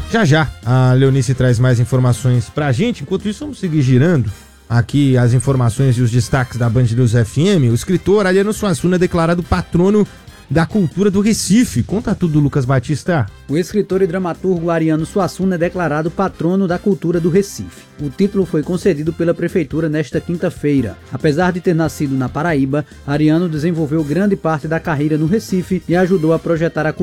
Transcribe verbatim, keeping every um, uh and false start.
Já já a Leonice traz mais informações pra gente. Enquanto isso, vamos seguir girando aqui as informações e os destaques da Band News F M. O escritor Ariano Suassuna é declarado patrono da cultura do Recife. Conta tudo, Lucas Batista. O escritor e dramaturgo Ariano Suassuna é declarado patrono da cultura do Recife. O título foi concedido pela prefeitura nesta quinta-feira. Apesar de ter nascido na Paraíba, Ariano desenvolveu grande parte da carreira no Recife e ajudou a projetar a cultura